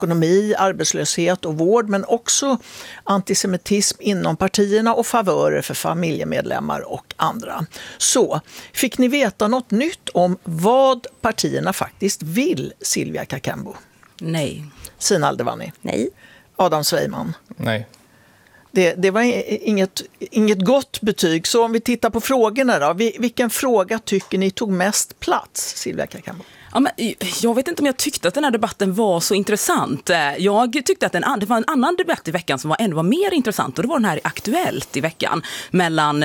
ekonomi, arbetslöshet och vård, men också antisemitism inom partierna och favörer för familjemedlemmar och andra. Så, fick ni veta något nytt om vad partierna faktiskt vill, Silvia Kakembo? Nej. Sina Aldevani? Nej. Adam Sveiman? Nej. Det var inget gott betyg. Så om vi tittar på frågorna då. Vilken fråga tycker ni tog mest plats, Silvia Kakembo? Ja, men jag vet inte om jag tyckte att den här debatten var så intressant. Jag tyckte att det var en annan debatt i veckan som var mer intressant, och det var den här Aktuellt i veckan mellan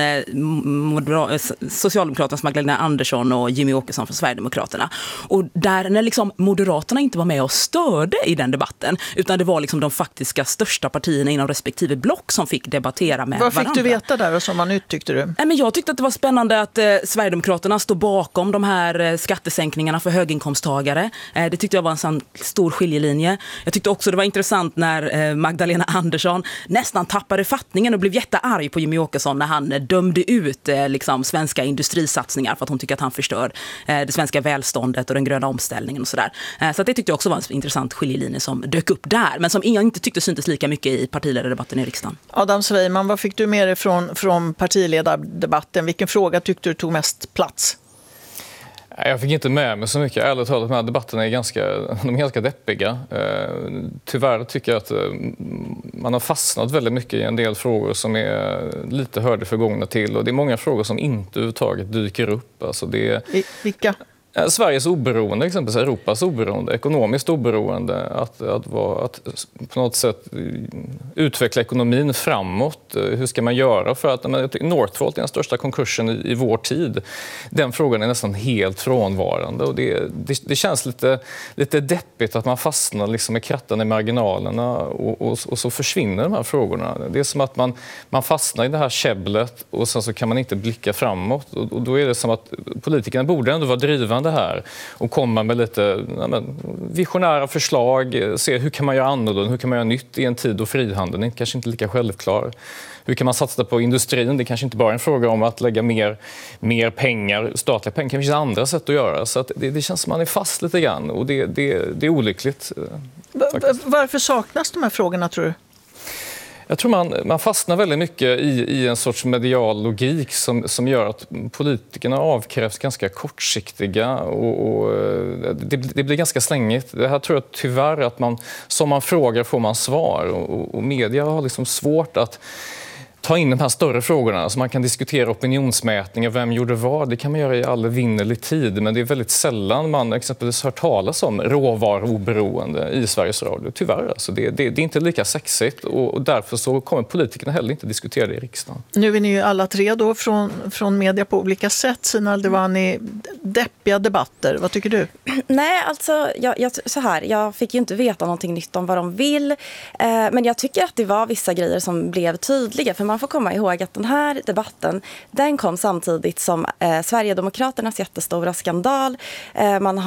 Socialdemokraternas Magdalena Andersson och Jimmy Åkesson från Sverigedemokraterna. Och där när liksom Moderaterna inte var med och störde i den debatten, utan det var liksom de faktiska största partierna inom respektive block som fick debattera med varandra. Vad fick du veta där och som var nytt, tyckte du? Men jag tyckte att det var spännande att Sverigedemokraterna står bakom de här skattesänkningarna för höginkomsttagare. Det tyckte jag var en sån stor skiljelinje. Jag tyckte också det var intressant när Magdalena Andersson nästan tappade fattningen och blev jättearg på Jimmy Åkesson när han dömde ut liksom svenska industrisatsningar för att hon tycker att han förstör det svenska välståndet och den gröna omställningen och sådär. Så det tyckte jag också var en intressant skiljelinje som dök upp där, men som jag inte tyckte syntes lika mycket i partiledardebatten i riksdagen. Adam Sveiman, vad fick du med dig från partiledardebatten? Vilken fråga tyckte du tog mest plats? Jag fick inte med mig så mycket. Ärligt talat, de här debatterna är ganska deppiga. Tyvärr tycker jag att man har fastnat väldigt mycket i en del frågor som är lite hörde förgångna till. Och det är många frågor som inte överhuvudtaget dyker upp. Alltså Vilka? Sveriges oberoende, exempelvis Europas oberoende, ekonomiskt oberoende, att på något sätt utveckla ekonomin framåt. Hur ska man göra för att Northvolt är den största konkursen i vår tid. Den frågan är nästan helt frånvarande, och det känns lite deppigt att man fastnar liksom med krattan i marginalerna och så försvinner de här frågorna. Det är som att man fastnar i det här käbblet och sen så kan man inte blicka framåt, och då är det som att politikerna borde ändå vara drivande här och komma med lite visionära förslag, se hur kan man göra annorlunda, hur kan man göra nytt i en tid då frihandeln är kanske inte lika självklar. Hur kan man satsa på industrin? Det är kanske inte bara en fråga om att lägga mer pengar, statliga pengar, det finns andra sätt att göra. Så att det känns som man är fast lite grann, och det är olyckligt. Varför saknas de här frågorna, tror du? Jag tror man fastnar väldigt mycket i en sorts medial logik som gör att politikerna avkrävs ganska kortsiktiga och det blir ganska slängigt. Det här tror jag tyvärr att som man frågar får man svar, och media har liksom svårt att ta in de här större frågorna, så man kan diskutera opinionsmätningar, vem gjorde vad, det kan man göra i all vinnerlig tid, men det är väldigt sällan man exempelvis hör talas om råvaruoberoende i Sveriges Radio, tyvärr. Alltså det är inte lika sexigt, och därför så kommer politikerna heller inte diskutera det i riksdagen. Nu är ni ju alla tre då från media på olika sätt. Sina Aldevani, deppiga debatter, vad tycker du? Nej, alltså jag fick ju inte veta någonting nytt om vad de vill, men jag tycker att det var vissa grejer som blev tydliga, för man får komma ihåg att den här debatten, den kom samtidigt som Sverigedemokraternas jättestora skandal. Man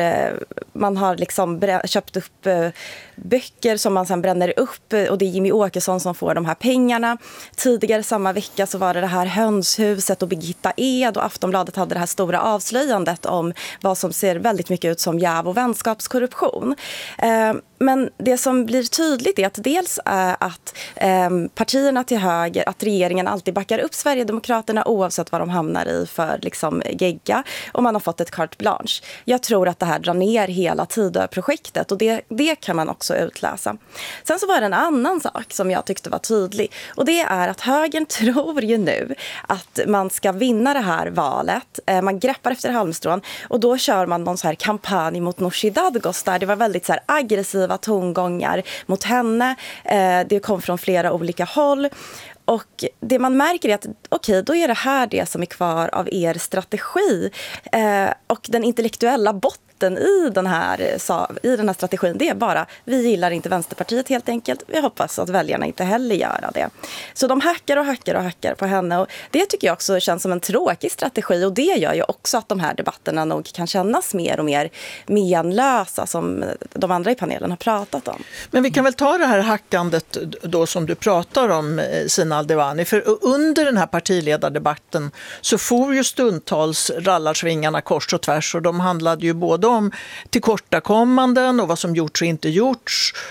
har liksom köpt upp böcker som man sen bränner upp, och det är Jimmy Åkesson som får de här pengarna. Tidigare samma vecka så var det här hönshuset och Birgitta Ed, och Aftonbladet hade det här stora avslöjandet om vad som ser väldigt mycket ut som jäv och vänskapskorruption. Men det som blir tydligt är att dels att partierna till höger, att regeringen alltid backar upp Sverigedemokraterna oavsett vad de hamnar i för liksom gegga, och man har fått ett carte blanche. Jag tror att det här drar ner hela Tidöprojektet, och det kan man också utläsa. Sen så var det en annan sak som jag tyckte var tydlig, och det är att högern tror ju nu att man ska vinna det här valet. Man greppar efter halmstrån, och då kör man någon så här kampanj mot Nooshi Dadgostar. Det var väldigt så här aggressiva tongångar mot henne. Det kom från flera olika håll. Och det man märker är att okej, då är det här det som är kvar av er strategi. Och den intellektuella botten i den här strategin, det är bara, vi gillar inte Vänsterpartiet helt enkelt. Vi hoppas att väljarna inte heller gör det. Så de hackar på henne, och det tycker jag också känns som en tråkig strategi, och det gör ju också att de här debatterna nog kan kännas mer och mer menlösa, som de andra i panelen har pratat om. Men vi kan väl ta det här hackandet då som du pratar om, Sina Aldevani, för under den här partiledardebatten så får ju stundtals rallarsvingarna kors och tvärs, och de handlade ju både om tillkortakommanden och vad som gjorts och inte gjorts.